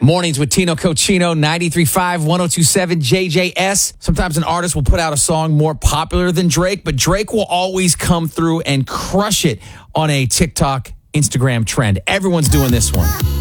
Mornings with Tino Cochino, 93.5, 102.7 JJS. Sometimes an artist will put out a song more popular than Drake, but Drake will always come through and crush it on a TikTok, Instagram trend. Everyone's doing this one.